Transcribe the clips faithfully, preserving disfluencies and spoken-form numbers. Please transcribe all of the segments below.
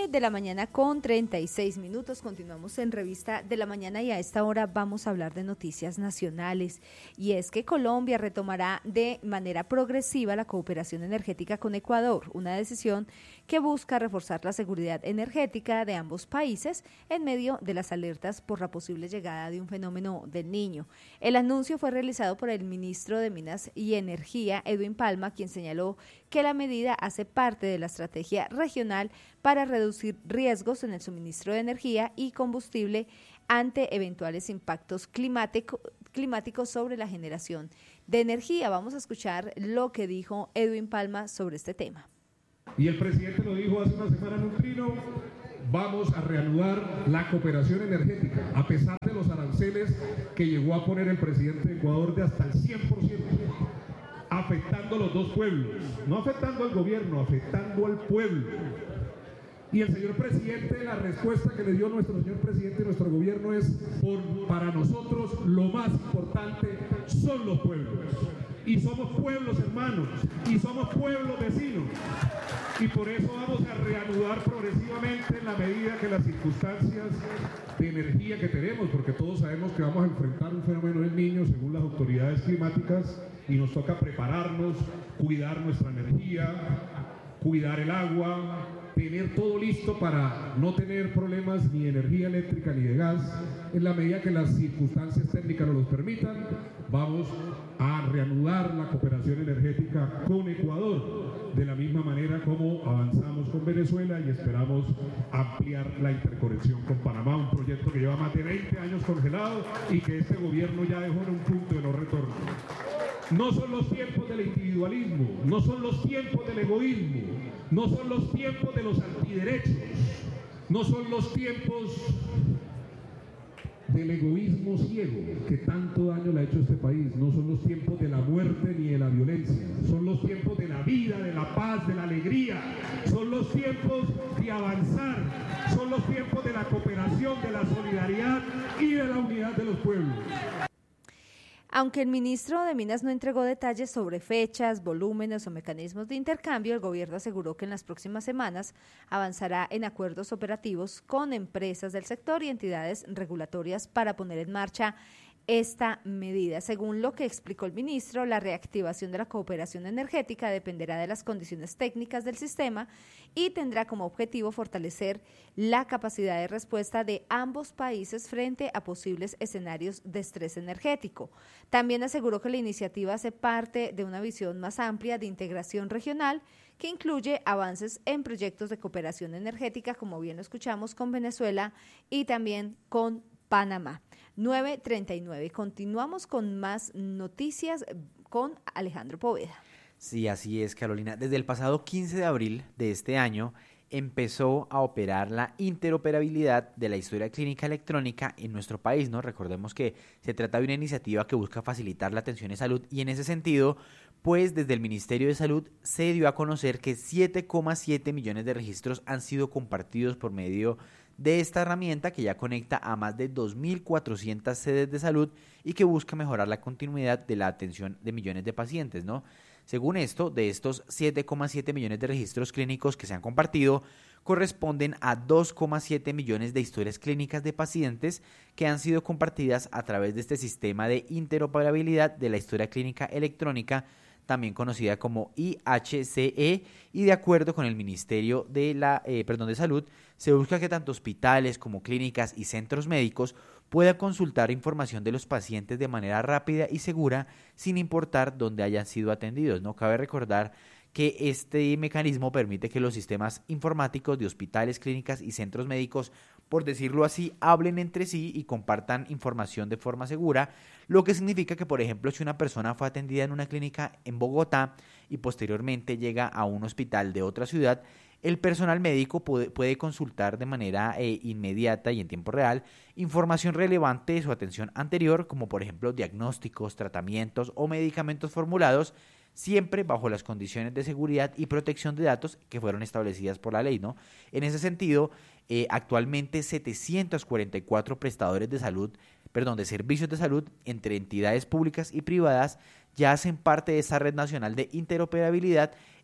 nueve de la mañana con treinta y seis minutos, continuamos en Revista de la Mañana y a esta hora vamos a hablar de noticias nacionales y es que Colombia retomará de manera progresiva la cooperación energética con Ecuador, una decisión que busca reforzar la seguridad energética de ambos países en medio de las alertas por la posible llegada de un fenómeno del Niño. El anuncio fue realizado por el ministro de Minas y Energía, Edwin Palma, quien señaló que la medida hace parte de la estrategia regional para reducir riesgos en el suministro de energía y combustible ante eventuales impactos climático, climáticos sobre la generación de energía. Vamos a escuchar lo que dijo Edwin Palma sobre este tema. Y el presidente lo dijo hace una semana en un trino, vamos a reanudar la cooperación energética, a pesar de los aranceles que llegó a poner el presidente de Ecuador de hasta el cien por ciento. Afectando a los dos pueblos, no afectando al gobierno, afectando al pueblo. Y el señor presidente, la respuesta que le dio nuestro señor presidente y nuestro gobierno es, por, para nosotros lo más importante son los pueblos. Y somos pueblos hermanos, y somos pueblos vecinos. Y por eso vamos a reanudar progresivamente en la medida que las circunstancias de energía que tenemos, porque todos sabemos que vamos a enfrentar un fenómeno del Niño según las autoridades climáticas, y nos toca prepararnos, cuidar nuestra energía, cuidar el agua, tener todo listo para no tener problemas ni de energía eléctrica ni de gas. En la medida que las circunstancias técnicas nos los permitan, vamos a reanudar la cooperación energética con Ecuador, de la misma manera como avanzamos con Venezuela y esperamos ampliar la interconexión con Panamá, un proyecto que lleva más de veinte años congelado y que este gobierno ya dejó en un punto de no retorno. No son los tiempos del individualismo, no son los tiempos del egoísmo, no son los tiempos de los antiderechos, no son los tiempos del egoísmo ciego que tanto daño le ha hecho a este país, no son los tiempos de la muerte ni de la violencia, son los tiempos de la vida, de la paz, de la alegría, son los tiempos de avanzar, son los tiempos de la cooperación, de la solidaridad y de la unidad de los pueblos. Aunque el ministro de Minas no entregó detalles sobre fechas, volúmenes o mecanismos de intercambio, el gobierno aseguró que en las próximas semanas avanzará en acuerdos operativos con empresas del sector y entidades regulatorias para poner en marcha esta medida. Según lo que explicó el ministro, la reactivación de la cooperación energética dependerá de las condiciones técnicas del sistema y tendrá como objetivo fortalecer la capacidad de respuesta de ambos países frente a posibles escenarios de estrés energético. También aseguró que la iniciativa hace parte de una visión más amplia de integración regional que incluye avances en proyectos de cooperación energética, como bien lo escuchamos, con Venezuela y también con Panamá. nueve treinta y nueve. Continuamos con más noticias con Alejandro Poveda. Sí, así es, Carolina. Desde el pasado quince de abril de este año empezó a operar la interoperabilidad de la historia clínica electrónica en nuestro país, ¿no? Recordemos que se trata de una iniciativa que busca facilitar la atención en salud y en ese sentido, pues desde el Ministerio de Salud se dio a conocer que siete coma siete millones de registros han sido compartidos por medio de esta herramienta que ya conecta a más de dos mil cuatrocientas sedes de salud y que busca mejorar la continuidad de la atención de millones de pacientes, ¿no? Según esto, de estos siete coma siete millones de registros clínicos que se han compartido, corresponden a dos coma siete millones de historias clínicas de pacientes que han sido compartidas a través de este sistema de interoperabilidad de la historia clínica electrónica, también conocida como I H C E, y de acuerdo con el Ministerio de, la, eh, perdón, de Salud, se busca que tanto hospitales como clínicas y centros médicos puedan consultar información de los pacientes de manera rápida y segura sin importar dónde hayan sido atendidos, ¿no? Cabe recordar que este mecanismo permite que los sistemas informáticos de hospitales, clínicas y centros médicos, por decirlo así, hablen entre sí y compartan información de forma segura, lo que significa que, por ejemplo, si una persona fue atendida en una clínica en Bogotá y posteriormente llega a un hospital de otra ciudad, el personal médico puede, puede consultar de manera eh, inmediata y en tiempo real información relevante de su atención anterior, como por ejemplo diagnósticos, tratamientos o medicamentos formulados, siempre bajo las condiciones de seguridad y protección de datos que fueron establecidas por la ley, ¿no? En ese sentido, eh, actualmente setecientos cuarenta y cuatro prestadores de salud, perdón, de servicios de salud entre entidades públicas y privadas ya hacen parte de esa red nacional de interoperabilidad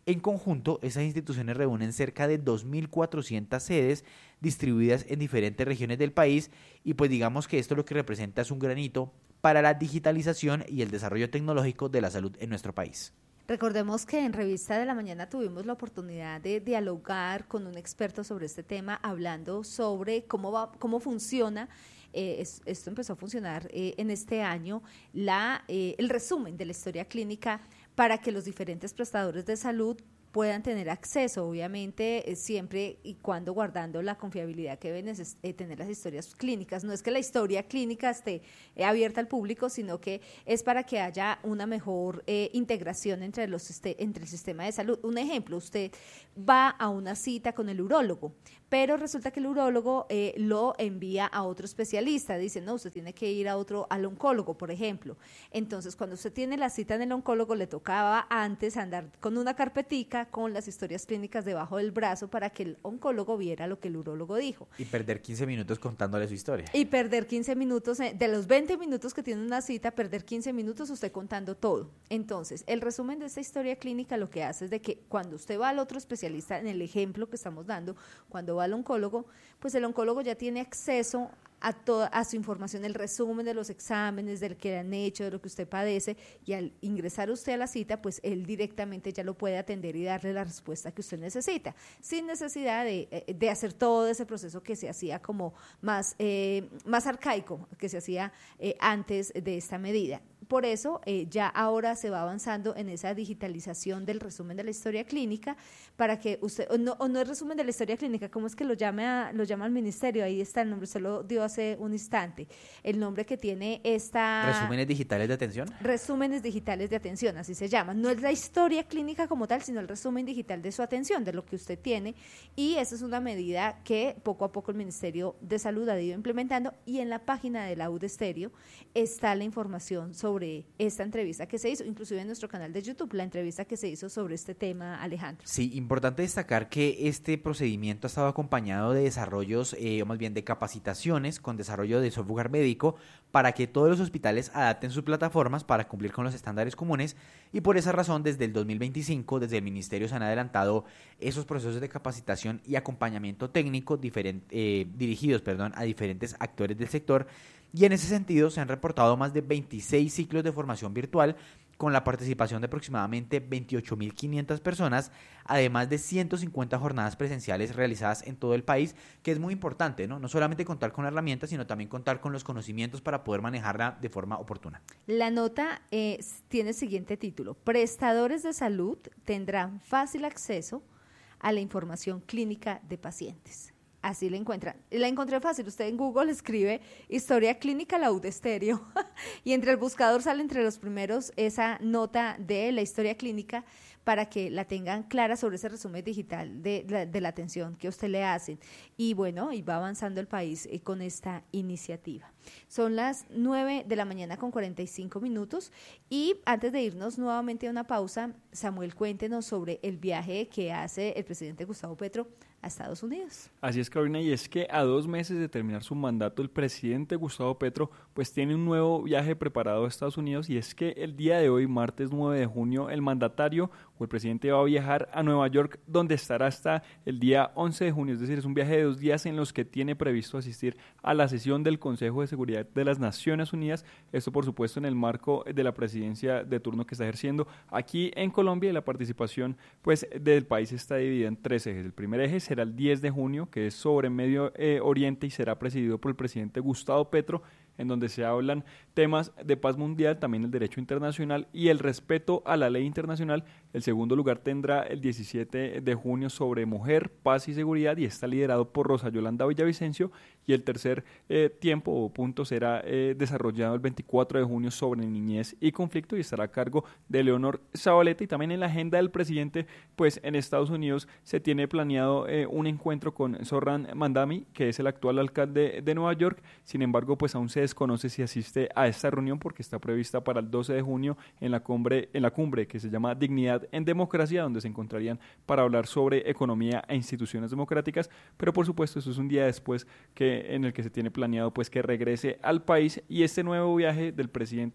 En conjunto, estas instituciones reúnen cerca de dos mil cuatrocientas sedes distribuidas en diferentes regiones del país y pues digamos que esto lo que representa es un granito para la digitalización y el desarrollo tecnológico de la salud en nuestro país. Recordemos que en Revista de la Mañana tuvimos la oportunidad de dialogar con un experto sobre este tema, hablando sobre cómo va, cómo funciona. Eh, es, esto empezó a funcionar eh, en este año, la, eh, el resumen de la historia clínica para que los diferentes prestadores de salud puedan tener acceso, obviamente, eh, siempre y cuando guardando la confiabilidad que deben eh, tener las historias clínicas. No es que la historia clínica esté eh, abierta al público, sino que es para que haya una mejor eh, integración entre, los, este, entre el sistema de salud. Un ejemplo, usted va a una cita con el urólogo, pero resulta que el urólogo eh, lo envía a otro especialista, dice, no, usted tiene que ir a otro, al oncólogo, por ejemplo. Entonces, cuando usted tiene la cita en el oncólogo, le tocaba antes andar con una carpetica con las historias clínicas debajo del brazo para que el oncólogo viera lo que el urólogo dijo. Y perder quince minutos contándole su historia. Y perder quince minutos, de los veinte minutos que tiene una cita, perder quince minutos usted contando todo. Entonces, el resumen de esta historia clínica lo que hace es de que cuando usted va al otro especialista, en el ejemplo que estamos dando, cuando va al oncólogo, pues el oncólogo ya tiene acceso a toda a su información, el resumen de los exámenes, del que le han hecho, de lo que usted padece, y al ingresar usted a la cita, pues él directamente ya lo puede atender y darle la respuesta que usted necesita, sin necesidad de, de hacer todo ese proceso que se hacía como más, eh, más arcaico, que se hacía eh, antes de esta medida. Por eso eh, ya ahora se va avanzando en esa digitalización del resumen de la historia clínica para que usted, o no, o no es resumen de la historia clínica, ¿cómo es que lo llama, lo llama el ministerio? Ahí está el nombre, se lo dio hace un instante, el nombre que tiene esta... ¿Resúmenes digitales de atención? Resúmenes digitales de atención, así se llama. No es la historia clínica como tal, sino el resumen digital de su atención, de lo que usted tiene, y esa es una medida que poco a poco el Ministerio de Salud ha ido implementando, y en la página de la U D Estéreo está la información sobre sobre esta entrevista que se hizo, inclusive en nuestro canal de YouTube, la entrevista que se hizo sobre este tema, Alejandro. Sí, importante destacar que este procedimiento ha estado acompañado de desarrollos, eh, o más bien de capacitaciones con desarrollo de software médico para que todos los hospitales adapten sus plataformas para cumplir con los estándares comunes, y por esa razón desde el dos mil veinticinco, desde el Ministerio se han adelantado esos procesos de capacitación y acompañamiento técnico diferent, eh, dirigidos perdón, a diferentes actores del sector. Y en ese sentido se han reportado más de veintiséis ciclos de formación virtual con la participación de aproximadamente veintiocho mil quinientas personas, además de ciento cincuenta jornadas presenciales realizadas en todo el país, que es muy importante, ¿no? No solamente contar con la herramienta, sino también contar con los conocimientos para poder manejarla de forma oportuna. La nota eh, tiene el siguiente título: Prestadores de salud tendrán fácil acceso a la información clínica de pacientes. Así la encuentran. La encontré fácil. Usted en Google escribe historia clínica la U D Estéreo y entre el buscador sale entre los primeros esa nota de la historia clínica para que la tengan clara sobre ese resumen digital de la, de la atención que usted le hacen. Y bueno, y va avanzando el país eh, con esta iniciativa. Son las nueve de la mañana con cuarenta y cinco minutos y antes de irnos nuevamente a una pausa, Samuel, cuéntenos sobre el viaje que hace el presidente Gustavo Petro a Estados Unidos. Así es, Carolina, y es que a dos meses de terminar su mandato, el presidente Gustavo Petro pues tiene un nuevo viaje preparado a Estados Unidos, y es que el día de hoy, martes nueve de junio, el mandatario o el presidente va a viajar a Nueva York, donde estará hasta el día once de junio, es decir, es un viaje de dos días en los que tiene previsto asistir a la sesión del Consejo de Seguridad de las Naciones Unidas, esto por supuesto en el marco de la presidencia de turno que está ejerciendo aquí en Colombia, y la participación pues del país está dividida en tres ejes. El primer eje será el diez de junio, que es sobre Medio eh, Oriente, y será presidido por el presidente Gustavo Petro, en donde se hablan temas de paz mundial, también el derecho internacional y el respeto a la ley internacional. El segundo lugar tendrá el diecisiete de junio sobre mujer, paz y seguridad, y está liderado por Rosa Yolanda Villavicencio. Y el tercer eh, tiempo o punto será eh, desarrollado el veinticuatro de junio sobre niñez y conflicto, y estará a cargo de Leonor Zabaleta. Y también en la agenda del presidente, pues en Estados Unidos se tiene planeado eh, un encuentro con Zohran Mamdani, que es el actual alcalde de Nueva York. Sin embargo, pues aún se desconoce si asiste a esta reunión porque está prevista para el doce de junio en la cumbre, en la cumbre que se llama Dignidad en Democracia, donde se encontrarían para hablar sobre economía e instituciones democráticas. Pero por supuesto, eso es un día después que en el que se tiene planeado pues que regrese al país, y este nuevo viaje del presidente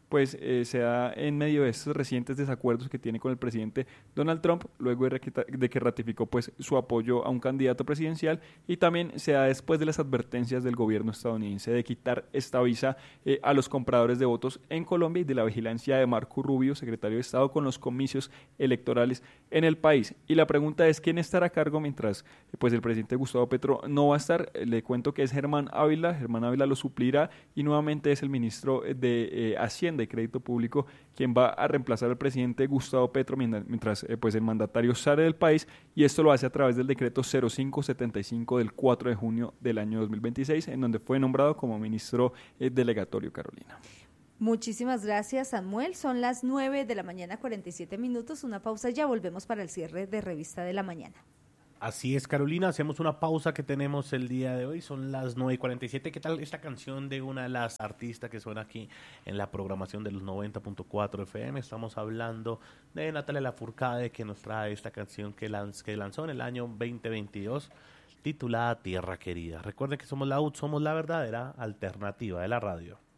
pues eh, se da en medio de estos recientes desacuerdos que tiene con el presidente Donald Trump, luego de, de que ratificó pues su apoyo a un candidato presidencial, y también se da después de las advertencias del gobierno estadounidense de quitar esta visa eh, a los compradores de votos en Colombia y de la vigilancia de Marco Rubio, secretario de Estado, con los comicios electorales en el país. Y la pregunta es, ¿quién estará a cargo mientras eh, pues el presidente Gustavo Petro no va a estar? Eh, le cuento que es Germán Ávila, Germán Ávila lo suplirá y nuevamente es el ministro de eh, Hacienda y Crédito Público quien va a reemplazar al presidente Gustavo Petro mientras, mientras eh, pues el mandatario sale del país, y esto lo hace a través del decreto cero cinco setenta y cinco del cuatro de junio del año dos mil veintiséis, en donde fue nombrado como ministro eh, delegatorio, Carolina. Muchísimas gracias, Samuel. Son las nueve de la mañana, cuarenta y siete minutos. Una pausa y ya volvemos para el cierre de Revista de la Mañana. Así es, Carolina, hacemos una pausa que tenemos el día de hoy, son las nueve y cuarenta y siete. ¿Qué tal esta canción de una de las artistas que suena aquí en la programación de los noventa punto cuatro F M? Estamos hablando de Natalia Lafourcade, que nos trae esta canción que, lanz, que lanzó en el año veinte veintidós, titulada Tierra Querida. Recuerden que somos la U T, somos la verdadera alternativa de la radio.